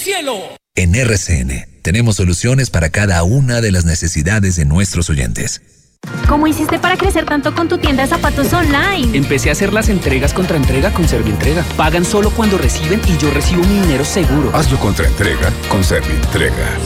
cielo. En RCN tenemos soluciones para cada una de las necesidades de nuestros oyentes. ¿Cómo hiciste para crecer tanto con tu tienda de zapatos online? Empecé a hacer las entregas contra entrega con Servientrega. Pagan solo cuando reciben y yo recibo mi dinero seguro. Hazlo contra entrega con Servientrega.